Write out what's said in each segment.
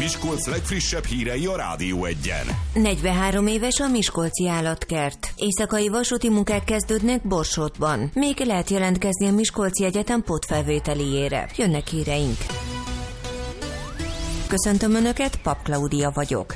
Miskolc legfrissebb hírei a Rádió Egyen. 43 éves a miskolci állatkert. Éjszakai vasúti munkák kezdődnek Borsodban. Még lehet jelentkezni a Miskolci Egyetem pótfelvételiére. Jönnek híreink. Köszöntöm Önöket, Pap Klaudia vagyok.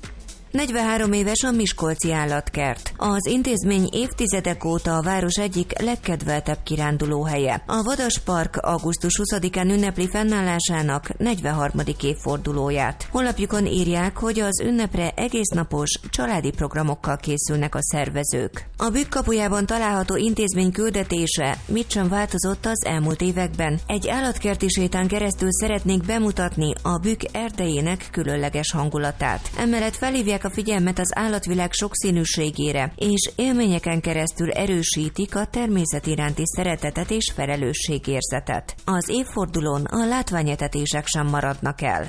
43 éves a miskolci állatkert. Az intézmény évtizedek óta a város egyik legkedveltebb kirándulóhelye. A Vadas Park augusztus 20-án ünnepli fennállásának 43. évfordulóját. Honlapjukon írják, hogy az ünnepre egésznapos családi programokkal készülnek a szervezők. A Bükk kapujában található intézmény küldetése mit sem változott az elmúlt években. Egy állatkerti sétán keresztül szeretnék bemutatni a Bükk erdejének különleges hangulatát. Emellett felhívják a figyelmet az állatvilág sokszínűségére, és élményeken keresztül erősítik a természet iránti szeretetet és felelősségérzetet. Az évfordulón a látványetetések sem maradnak el.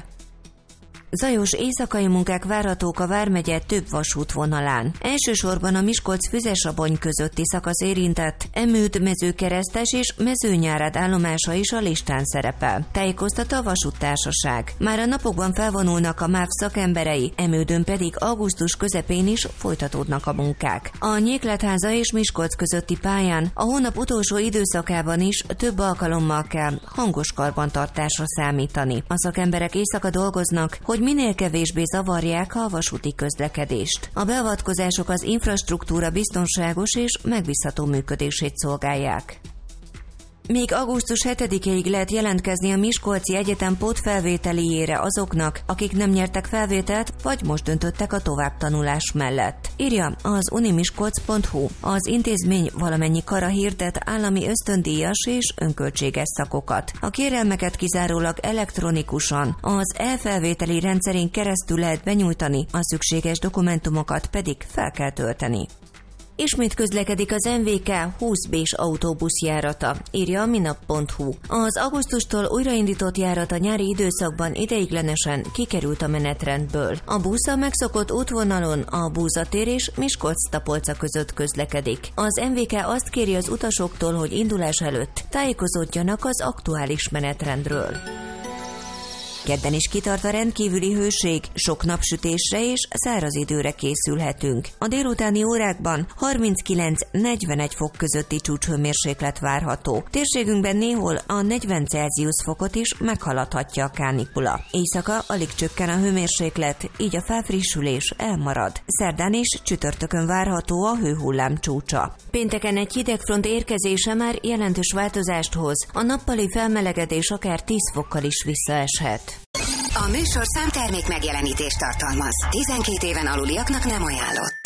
Zajos éjszakai munkák várhatók a vármegye több vasútvonalán. Elsősorban a Miskolc-Füzesabony közötti szakasz érintett, Emőd Mezőkeresztes és Mezőnyárad állomása is a listán szerepel. Tájékoztatta a vasúttársaság. Már a napokban felvonulnak a MÁV szakemberei, Emődön pedig augusztus közepén is folytatódnak a munkák. A Nyékletháza és Miskolc közötti pályán a hónap utolsó időszakában is több alkalommal kell hangos karbantartásra számítani. A szakemberek éjszaka dolgoznak, hogy minél kevésbé zavarják a vasúti közlekedést. A beavatkozások az infrastruktúra biztonságos és megbízható működését szolgálják. Még augusztus 7-ig lehet jelentkezni a Miskolci Egyetem pótfelvételiére azoknak, akik nem nyertek felvételt, vagy most döntöttek a továbbtanulás mellett. Írja az unimiskolc.hu. Az intézmény valamennyi kara hirdet állami ösztöndíjas és önköltséges szakokat. A kérelmeket kizárólag elektronikusan, az e-felvételi rendszerén keresztül lehet benyújtani, a szükséges dokumentumokat pedig fel kell tölteni. Ismét közlekedik az MVK 20B-s autóbuszjárata, írja a minap.hu. Az augusztustól újraindított járat a nyári időszakban ideiglenesen kikerült a menetrendből. A busz a megszokott útvonalon a Búzatér és Miskolc-Tapolca között közlekedik. Az MVK azt kéri az utasoktól, hogy indulás előtt tájékozódjanak az aktuális menetrendről. Kedden is kitart a rendkívüli hőség, sok napsütésre és száraz időre készülhetünk. A délutáni órákban 39-41 fok közötti csúcshőmérséklet várható. Térségünkben néhol a 40 Celsius fokot is meghaladhatja a kánikula. Éjszaka alig csökken a hőmérséklet, így a felfrissülés elmarad. Szerdán és csütörtökön várható a hőhullám csúcsa. Pénteken egy hidegfront érkezése már jelentős változást hoz. A nappali felmelegedés akár 10 fokkal is visszaeshet. A műsorszám termék megjelenítést tartalmaz. 12 éven aluliaknak nem ajánlott.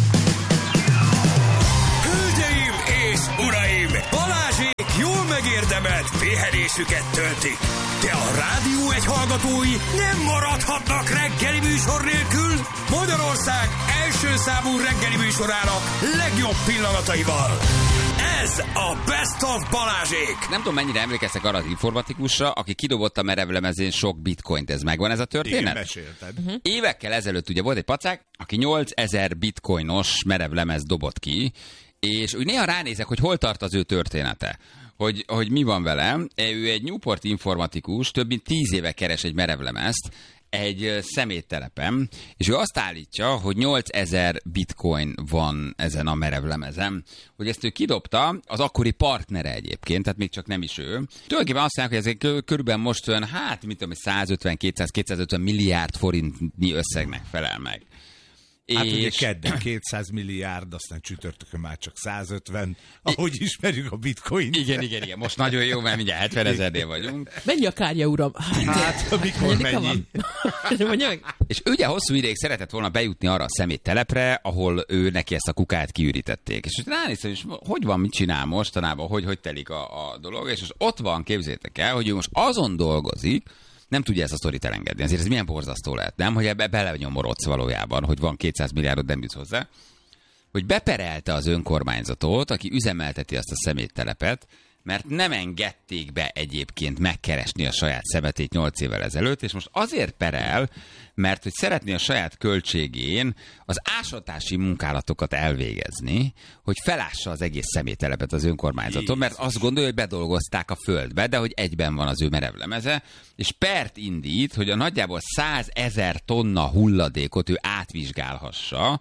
Hölgyeim és uraim! Balázsék jól megérdemelt pihenésüket töltik. De a Rádió Egy hallgatói nem maradhatnak reggeli műsor nélkül. Magyarország első számú reggeli műsorának legjobb pillanataival. Ez a Best of Balázsék! Nem tudom, mennyire emlékeztek arra az informatikusra, aki kidobott a merevlemezén sok bitcoint. Ez megvan ez a történet? Igen, mesélted. Évekkel ezelőtt ugye volt egy pacák, aki 8000 bitcoinos merevlemez dobott ki, és úgy néha ránézek, hogy hol tart az ő története. Hogy mi van vele. Ő egy Newport informatikus, több mint 10 éve keres egy merevlemezt, egy szeméttelepen, és ő azt állítja, hogy 8000 bitcoin van ezen a merevlemezen, hogy ezt ő kidobta, az akkori partnere egyébként, tehát még csak nem is ő. Tulajdonképpen azt mondják, hogy ezek körülbelül most olyan, 150-200-250 milliárd forintnyi összegnek felel meg. Hát ugye kedden 200 milliárd, aztán csütörtökön már csak 150, ahogy ismerjük a bitcoin. Igen. Most nagyon jó, mert mindjárt 70 000-nél vagyunk. Mennyi a kárja, uram? Hát, mikor mennyi? És ugye hosszú ideig szeretett volna bejutni arra a szeméttelepre, ahol ő neki ezt a kukát kiürítették. És ránéztem, hogy van, mit csinál mostanában, hogy telik a dolog, és most ott van, képzeljétek el, hogy ő most azon dolgozik, nem tudja ezt a sztorit elengedni. Azért ez milyen borzasztó lehet, nem? Hogy ebbe belenyomorodsz valójában, hogy van 200 milliárdot, nem jutsz hozzá. Hogy beperelte az önkormányzatot, aki üzemelteti azt a szeméttelepet, mert nem engedték be egyébként megkeresni a saját szemetét 8 évvel ezelőtt, és most azért perel, mert hogy szeretné a saját költségén az ásatási munkálatokat elvégezni, hogy felássa az egész szeméttelepet az önkormányzaton, mert azt gondolja, hogy bedolgozták a földbe, de hogy egyben van az ő merevlemeze, és pert indít, hogy a nagyjából 100 000 tonna hulladékot ő átvizsgálhassa,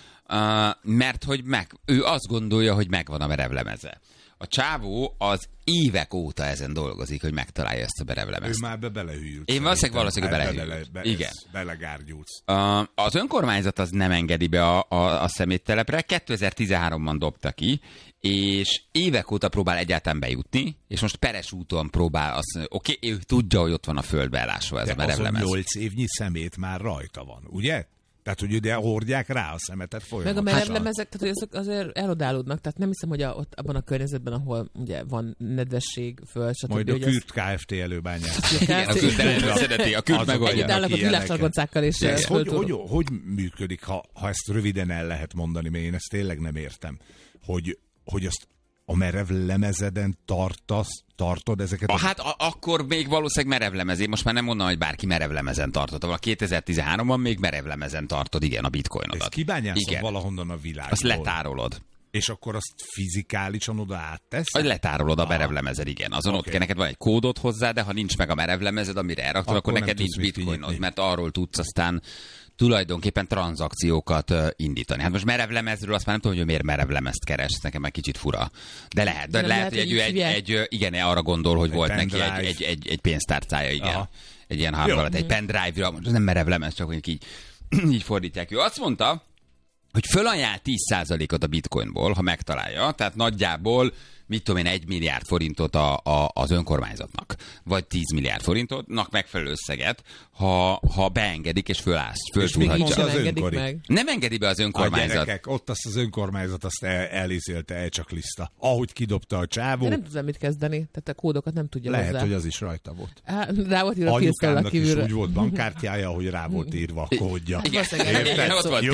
mert hogy ő azt gondolja, hogy megvan a merevlemeze. A csávó az évek óta ezen dolgozik, hogy megtalálja ezt a merevlemezt. Ő már belehűlt. Én valószínűleg belehűlt. Igen. Belegárgyulsz. Az önkormányzat az nem engedi be a szeméttelepre, 2013-ban dobta ki, és évek óta próbál egyáltalán bejutni, és most peres úton próbál, oké, ő tudja, hogy ott van a földbe elásva ez a merevlemez. De 8 évnyi szemét már rajta van, ugye? Tehát, hogy ide hordják rá a szemetet folyamatosan. Meg a merevlemezek, tehát hogy azok azért elodálódnak, tehát nem hiszem, hogy ott abban a környezetben, ahol ugye van nedvesség, föl, stb. Majd a Kürt Kft. Előbányát. Igen, a Kürt szereti, a Kürt megoldja. Együtt állnak a világtargoncákkal és... Hogy működik, ha ezt röviden el lehet mondani, mert én ezt tényleg nem értem, hogy azt a merevlemezeden tartod ezeket? Hát akkor még valószínűleg merevlemez. Én most már nem mondom, hogy bárki merevlemezen tartotta. A 2013-ban még merevlemezen tartod, igen, a bitcoinodat. Ezt kibányászod valahonnan a világból. Azt letárolod. És akkor azt fizikálisan oda áttesz? Hogy letárolod a merevlemezed, igen. Azon ott kell, neked van egy kódod hozzá, de ha nincs meg a merevlemezed, amire elraktad, akkor neked nincs bitcoinod, mert arról tudsz aztán tulajdonképpen tranzakciókat indítani. Hát most merevlemezről azt már nem tudom, hogy miért merevlemezt keres, nekem már kicsit fura. De lehet hogy igen, arra gondol, hogy volt neki egy pénztárcája, igen. Aha. Egy ilyen hardware, egy pendrive-ra, nem merevlemez, csak hogy így fordítják. Ő azt mondta, hogy fölajánl 10%-ot a bitcoinból, ha megtalálja, tehát nagyjából, mit tudom én, 1 milliárd forintot az önkormányzatnak, vagy 10 milliárd forintotnak megfelelő összeget, ha beengedik és föltúrhatja. Nem engedi be az önkormányzat. A gyerekek, ott azt az önkormányzat azt elizélte, elcsaklista. Ahogy kidobta a csávó. De nem tudom mit kezdeni, tehát a kódokat nem tudja lehet, hozzá. hogy az is rajta volt. Rá volt írva a anyukámnak is úgy volt bankkártyája, hogy rá volt írva a kódja. Igen, ott volt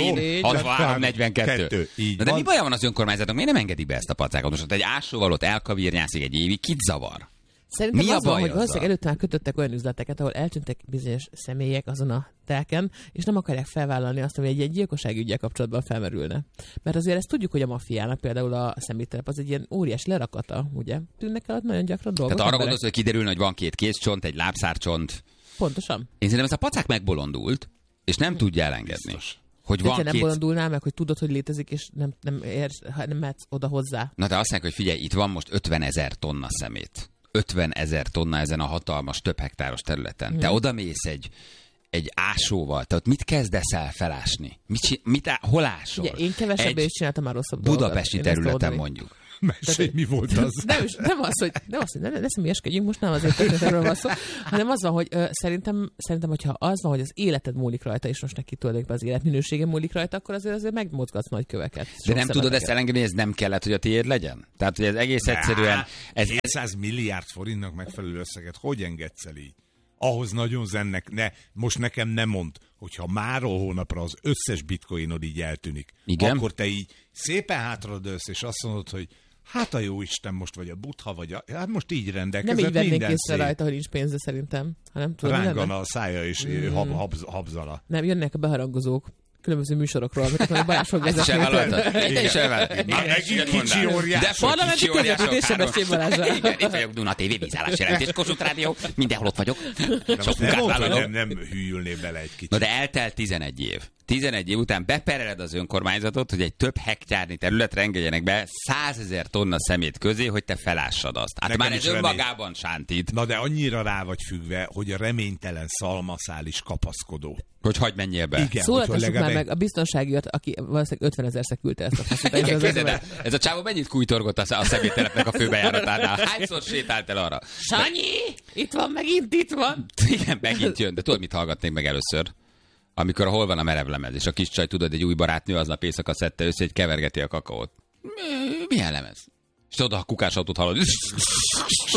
6342. De mi baja van az önkormányzatnak? Miért nem engedi be ezt a pacákat? Most egy ásóval ott elkavírnyászik egy évig, kit zavar? Szerintem mi az van, hogy valószínűleg előtt már kötöttek olyan üzleteket, ahol eltűntek bizonyos személyek azon a telken, és nem akarják felvállalni azt, hogy egy gyilkossági üggyel kapcsolatban felmerülne. Mert azért ezt tudjuk, hogy a maffiának például a szeméttelep az egy ilyen óriási lerakata, ugye? Tűnnek el ott nagyon gyakran dolgok. Tehát arra gondolsz, hogy kiderülne, hogy van 2 kézcsont, egy lábszárcsont. Pontosan. Én szerintem ez a pacák megbolondult, és nem tudja elengedni. Biztos. Hogy van nem bolondulnál meg, hogy tudod, hogy létezik, és nem mehetsz oda hozzá. Na de azt mondják, hogy figyelj, itt van most 50 000 tonna szemét. 50 000 tonna ezen a hatalmas, több hektáros területen. Te odamész egy ásóval, te ott mit kezdesz el felásni? Hol ásol? Ugye, én kevesebbé is csináltam már rosszabb budapesti dolgot. területen mondjuk. Mesélj, mi volt az? Nem az, hogy ne személyeskedjünk, most nem azért történetről van szó, hanem az van, hogy szerintem, hogyha az van, hogy az életed múlik rajta, és most neki tulajdonképpen az életminősége múlik rajta, akkor azért megmozgatsz nagy köveket. De nem tudod ezt elengedni, hogy ez nem kellett, hogy a tiéd legyen? Tehát, hogy ez egész egyszerűen... 200 milliárd forintnak megfelelő összeget, hogy engedsz el így? Ahhoz nagyon zennek, most nekem nem mond, hogyha máról hónapra az összes bitcoinod így eltűnik, igen? Akkor te így szépen hátradőlsz, és azt mondod, hogy hát a jóisten most vagy a Buddha, vagy hát most így rendelkezett minden szép. Nem így vennék észre rajta, hogy nincs pénze szerintem. Hanem rángana a szája és habzala. Nem, jönnek a beharangozók különböző műsorokról, amiket a Balázs fog vezetni. Te is elváltad. Már megint kicsi óriások. Parlamenti közvetítésebesség Balázsra. Igen, itt vagyok, Duna TV, vízállás jelentés, Kossuth Rádió, mindenhol ott vagyok. Nem hűlné bele egy kicsit. Na de eltelt 11 év. 11 év után bepereled az önkormányzatot, hogy egy több hektárnyi területre engedjenek be 100 000 tonna szemét közé, hogy te felássad azt. Hát nekem már ez önmagában sántít. Na de annyira rá vagy függve, hogy a reménytelen szalmaszál is kapaszkodó. Hogy hagyd menjél be. Igen, szólaltassuk már meg a biztonságiat, aki valószínűleg 50 000-szer küldte ezt a faszit. Ez a csávó mennyit kújtorgott a szeméttelepnek a főbejáratánál? Hányszor sétált el arra? Sanyi! Itt van, megint itt van! Igen, megint jön. De tudod, mit hallgatnék meg először? Amikor hol van a merevlemez, és a kis csaj, tudod, egy új barátnő aznap éjszaka szedte össze, hogy kevergeti a kakaót. Milyen lemez? És oda a kukásautót hallod.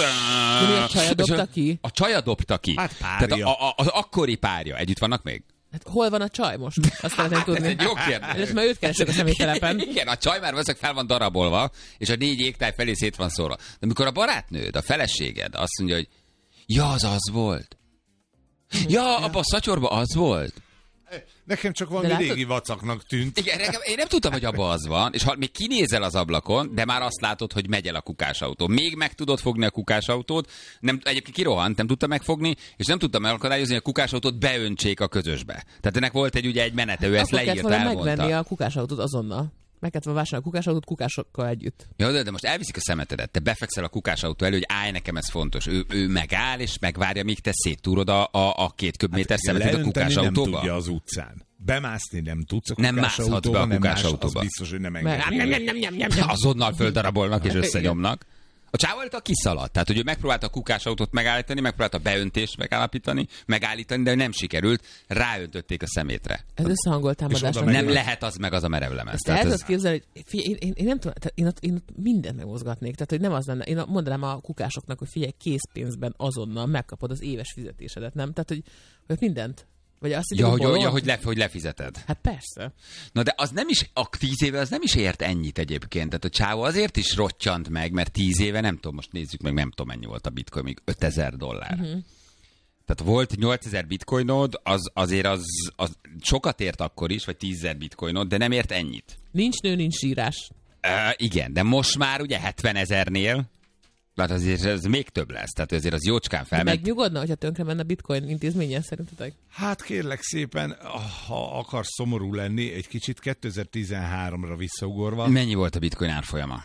A csaja dobta ki? A csaja dobta ki. Hát párja. Tehát az akkori párja. Együtt vannak még? Hát hol van a csaj most? Azt szeretném tudni. Ez egy jó kérdés. Ezt már őt keresek a személytelepen. Igen, a csaj már valószínűleg fel van darabolva, és a 4 égtáj felé szét van szórva. De amikor a barátnőd, a feleséged azt mondja, hogy ja, az volt. Ja, abban a szatyorban az volt. Nekem csak valami régi vacaknak tűnt. Igen, én nem tudtam, hogy abban az van, és ha még kinézel az ablakon, de már azt látod, hogy megy el a kukásautó. Még meg tudod fogni a kukásautót, egyébként kirohant, nem tudta megfogni, és nem tudta megakadályozni, hogy a kukásautót beöntsék a közösbe. Tehát ennek volt egy menete, ő ezt leírta, elmondta. Megvenni a kukásautót azonnal. Meg kellett volna vásárolni a kukásautót kukásokkal együtt. Ja, de most elviszik a szemetedet, te befekszel a kukásautó elő, hogy állj, nekem ez fontos. Ő megáll, és megvárja, míg te széttúrod a 2 köbméter szemetet a kukásautóba. Nem tudja az utcán. Bemászni nem tudsz a nem mászhatsz be a kukásautóba. Az biztos, hogy nem engedni. Azonnal földarabolnak és összenyomnak. A csávó a kiszaladt, tehát hogy ő megpróbálta a kukásautót megállítani, megpróbálta a beöntést megállítani, de nem sikerült, ráöntötték a szemétre. Ez összehangolt támadás. Nem lehet az meg az a merevlemez. Ezt el tudod képzelni, hogy én nem tudom, tehát én ott mindent megmozgatnék, tehát hogy nem az lenne, én mondanám a kukásoknak, hogy figyelj, készpénzben azonnal megkapod az éves fizetésedet, nem? Tehát, hogy mindent. Vagy azt hogy lefizeted. Hát persze. Na de az nem is, a 10 éve az nem is ért ennyit egyébként. Tehát a csávó azért is rottyant meg, mert 10 éve, nem tudom, most nézzük meg, nem tudom mennyi volt a bitcoin, még $5000. Tehát volt 8000 bitcoinod, azért az sokat ért akkor is, vagy 10.000 bitcoinod, de nem ért ennyit. Nincs nő, nincs sírás. Igen, de most már ugye 70.000-nél, hát azért ez még több lesz, tehát azért az jócskán felment. De megnyugodna, hogyha tönkre menne a bitcoin intézményen szerintetek? Hát kérlek szépen, ha akarsz szomorú lenni, egy kicsit 2013-ra visszaugorva. Mennyi volt a bitcoin árfolyama?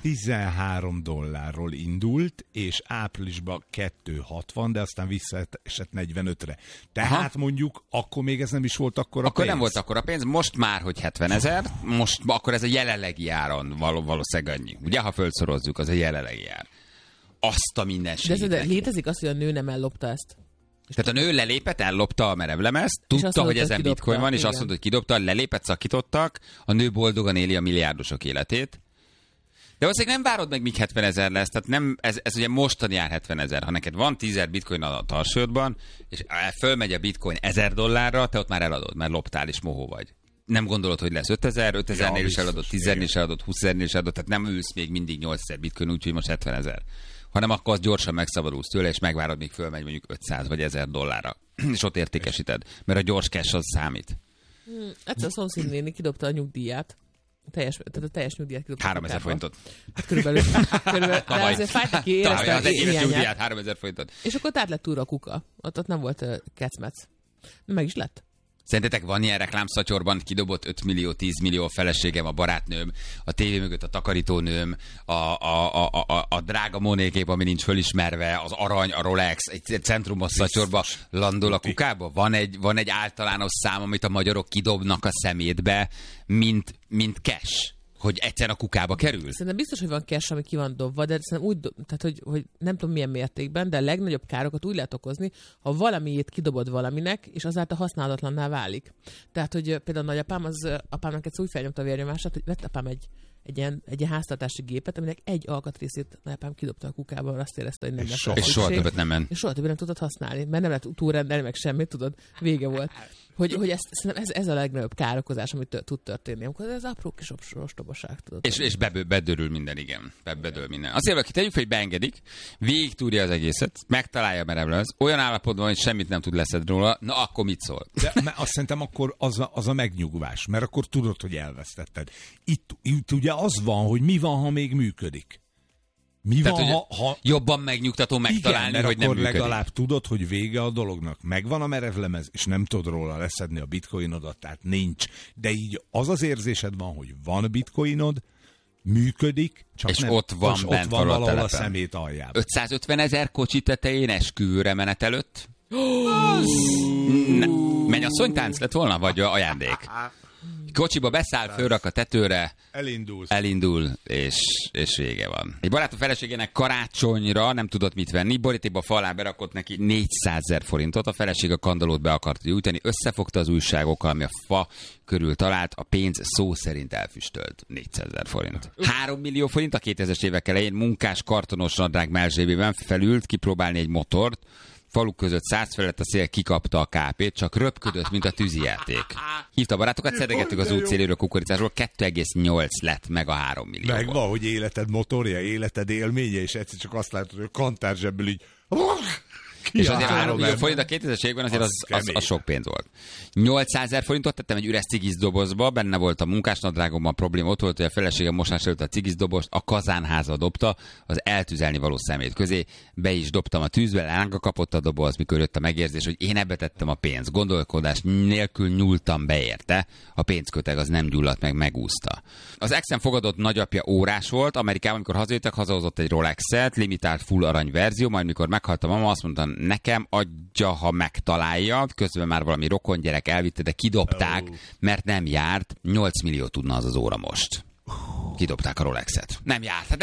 $13 indult, és áprilisban 260, de aztán visszaesett 45-re. Tehát mondjuk, akkor még ez nem is volt akkora pénz. Akkor nem volt akkora pénz, most már, hogy 70.000, most akkor ez a jelenlegi áron valószínűleg annyi. Ugye, ha fölszorozzuk, az a jelenlegi ár. Azt a mindenségét. De létezik az, hogy a nő nem ellopta ezt? Tehát a nő lelépett, ellopta a merevlemezt, tudta, hogy ezen bitcoin van, és azt mondta, hogy kidobta, lelépett, szakítottak, a nő boldogan éli a milliárdosok életét. De valószínűleg nem várod meg, míg 70.000 lesz, tehát nem, ez ugye mostani ár 70.000. Ha neked van 10.000 bitcoin a tarsődben, és fölmegy a bitcoin $1000, te ott már eladod, mert loptál és mohó vagy. Nem gondolod, hogy lesz 5000-nél is eladott, 10.000-nél is eladott, 20.000-nél is eladott, tehát nem ülsz még mindig 8.000 bitcoin, úgyhogy most 70.000. Hanem akkor az gyorsan megszabadulsz tőle, és megvárod, míg fölmegy mondjuk $500 vagy $1000, és ott értékesíted, mert a gyors cash az számít. Egyszer a szomszédnéni kidobta a nyugdíját, tehát a teljes nyugdíjat kidobta. 3000 forintot. Hát körülbelül. De azért fájt neki, érezte az egyéves nyugdíjat, 3000 forintot. És akkor át lett túra a kuka. Ott nem volt kecmec. Meg is lett. Szerintetek van ilyen reklámszatyorban, kidobott 5 millió, 10 millió a feleségem, a barátnőm, a tévé mögött a takarítónőm, a drága Monékép, ami nincs fölismerve, az arany, a Rolex, egy centrumos szatyorba landol a kukába? Van egy általános szám, amit a magyarok kidobnak a szemétbe, mint cash, hogy egyszer a kukába kerül? Szerintem biztos, hogy van cash, ami ki van dobva, de szerintem úgy, tehát, hogy nem tudom milyen mértékben, de a legnagyobb károkat úgy lehet okozni, ha valamiét kidobod valaminek, és azáltal használatlanná válik. Tehát, hogy például a nagyapám, apámnak egyszer úgy felnyomta a vérnyomását, hogy vett apám egy ilyen háztartási gépet, aminek egy alkatrészét nagyapám kidobta a kukába, mert azt érezte, hogy nem lesz. És soha többet nem ment. És soha többet nem tudod használni, mert nem lehet túlrendelni, meg semmit, tudod, vége volt. Hogy ez a legnagyobb károkozás, amit tud történni, amikor ez apró kis ostobaság, tudod. És bedől minden, igen. Bedől minden. Azért, aki tegyük fel, hogy beengedik, végig tudja az egészet, megtalálja merevlemez, olyan állapotban, hogy semmit nem tud leszedni róla, na akkor mit szól? De azt szerintem akkor az a megnyugvás, mert akkor tudod, hogy elvesztetted. Itt ugye az van, hogy mi van, ha még működik. Tehát, ha jobban megnyugtató megtalálni, igen, hogy nem működik. Legalább tudod, hogy vége a dolognak. Megvan a merevlemez, és nem tudod róla leszedni a bitcoinodat, tehát nincs. De így az érzésed van, hogy van bitcoinod, működik, csak és nem, ott van valahol a szemét aljában. 550 000 kocsi tetején esküvőre menet előtt? Mennyasszonytánc lett volna, vagy ajándék? Kocsiba beszáll, fölrak a tetőre, elindul, és vége van. Egy barátom feleségének karácsonyra nem tudott mit venni, borítékba falá berakott neki 400 000 forintot, a feleség a kandallót be akart gyújtani, összefogta az újságokkal, ami a fa körül talált, a pénz szó szerint elfüstölt. 400 000 forint. 3 millió forint a 2000-es évek elején munkás kartonos nadrág mellzsébében felült kipróbálni egy motort, faluk között 100 felett a szél kikapta a kápét, csak röpködött, mint a tűzijáték. Hívta a barátokat, szedegettük az útszéléről kukoricásról, 2,8 lett meg a 3 millió. Meg van, hogy életed motorja, életed élménye, és egyszer csak azt látod, hogy a kantárzsebből így... És azért 3 millió forint a 2000-es években azért az sok pénz volt. 800 000 forintot tettem egy üres cigizdobozba, benne volt a munkásnadrágomban, a probléma ott volt, hogy a feleségem mosás előtt a cigiszdobozt a kazánházba dobta, az eltüzelni való szemét közé, be is dobtam a tűzbe, lánga kapott a doboz, mikor jött a megérzés, hogy én ebbe tettem a pénzt. Gondolkodás nélkül nyúltam be érte, a pénzköteg az nem gyulladt meg, megúszta. Az exem fogadott nagyapja órás volt, Amerikában, amikor hazajöttek, hazahozott egy Rolexet, limitált full arany verzió, majd mikor meghalt a mama, azt mondta, nekem adja, ha megtalálja, közben már valami rokon gyerek elvitte, de kidobták, mert nem járt, 8 millió tudna az óra most. Kidobták a Rolexet. Nem járt. Hát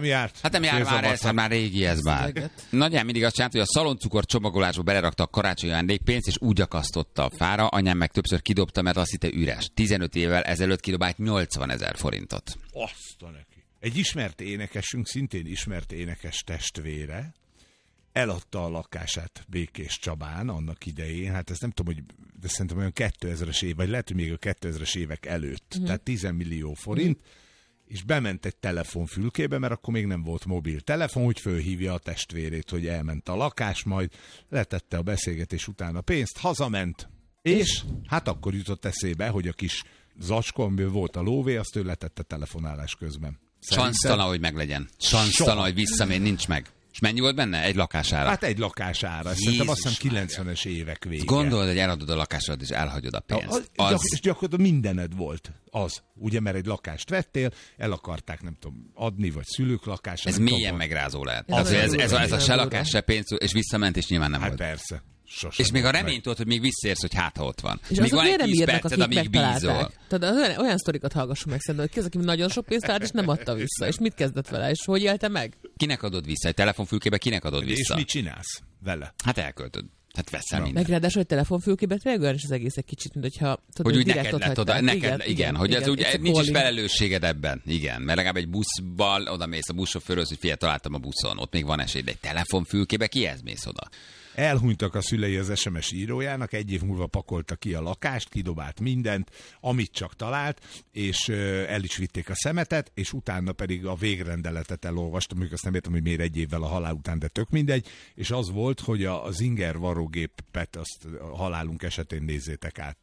nem járt már ez, már régi ez már. Nagyján mindig azt csinált, hogy a szaloncukor csomagolásba belerakta a karácsonyi ajándékpénzt, és úgy akasztotta a fára, anyám meg többször kidobta, mert azt hitte üres. 15 évvel ezelőtt kidobált 80 000 forintot. Azt a neki. Egy ismert énekesünk, szintén ismert énekes testvére, eladta a lakását Békés Csabán annak idején, hát ezt nem tudom, hogy de szerintem olyan 2000-es év, vagy lehet, hogy még a 2000-es évek előtt, tehát 10 millió forint, és bement egy telefonfülkébe, mert akkor még nem volt mobiltelefon, hogy fölhívja a testvérét, hogy elment a lakás, majd letette a beszélgetés után a pénzt, hazament, és hát akkor jutott eszébe, hogy a kis zacskó, amiből volt a lóvé, azt ő letette telefonálás közben. Sansztalan, hogy meglegyen. Sansztalan, hogy visszamér, nincs meg. És mennyi volt benne? Egy lakására? Hát egy lakására. Szerintem azt hiszem 90-es évek vége. Gondolod, hogy eladod a lakásodat, és elhagyod a pénzt. És gyakorlatilag mindened volt az. Ugye, mert egy lakást vettél, el akarták, nem tudom, adni, vagy szülők lakása. Ez mélyen megrázó lehet. Ez a se lakás, se pénz, és visszament, és nyilván nem volt. Hát persze. És még a reményt volt, hogy még visszaérsz, hogy hát ha ott van. És még van egy 10 perced, amíg bízol. Tehát olyan sztorikat hallgassunk meg szerintem, hogy ki az, aki nagyon sok pénzt talált, és nem adta vissza. És mit kezdett vele, és hogy élte meg? Kinek adod vissza? Egy telefonfülkébe kinek adod vissza? És mit csinálsz vele? Hát elköltöd. Hát veszel mindent. Meg ráadásul, hogy telefonfülkébe tényleg olyan is az egész egy kicsit, mint hogyha... Hogy úgy neked lett oda. Igen, hogy ez úgy nincs is felelősséged ebben. Igen, mert legalább egy buszban oda mész a buszsofőrhöz, hogy figyelj, találtam a buszon, ott még van esély, de egy telefonfülkébe kihez mész oda? Elhunytak a szülei az SMS írójának, 1 év múlva pakolta ki a lakást, kidobált mindent, amit csak talált, és el is vitték a szemetet, és utána pedig a végrendeletet elolvastam, mondjuk azt nem értem, hogy miért 1 évvel a halál után, de tök mindegy, és az volt, hogy az inger varrógépet azt a halálunk esetén nézzétek át.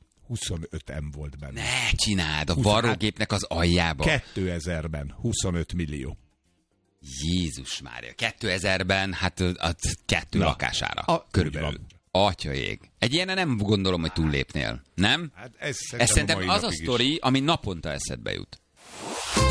25 M volt benne. Ne csináld, a varrógépnek az aljába. 2000-ben 25 millió. Jézus Mária, 2000-ben, hát a 2 lakására körülbelül. Atyaég. Egy ilyen nem gondolom, hogy túllépnél. Nem? Hát ez szerintem az a sztori, ami naponta eszedbe jut.